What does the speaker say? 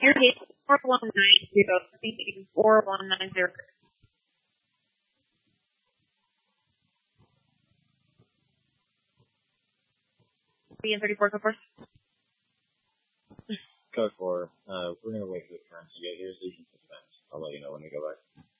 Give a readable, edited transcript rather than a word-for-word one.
Your case 4190, 4190. 34, go first. Code 4. We're going to wait for the current to get here so you can suspend. I'll let you know when we go back.